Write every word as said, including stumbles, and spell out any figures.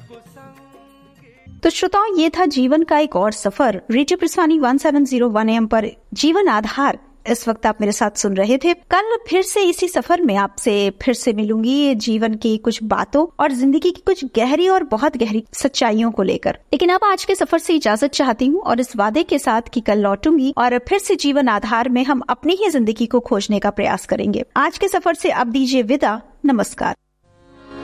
तो श्रोताओं, ये था जीवन का एक और सफर। Radio प्रसानी one seven zero one M पर जीवन आधार इस वक्त आप मेरे साथ सुन रहे थे। कल फिर से इसी सफर में आपसे फिर से मिलूंगी जीवन की कुछ बातों और जिंदगी की कुछ गहरी और बहुत गहरी सच्चाइयों को लेकर। लेकिन अब आज के सफर से इजाजत चाहती हूँ और इस वादे के साथ कि कल लौटूंगी और फिर से जीवन आधार में हम अपनी ही जिंदगी को खोजने का प्रयास करेंगे। आज के सफर से अब दीजिए विदा। नमस्कार।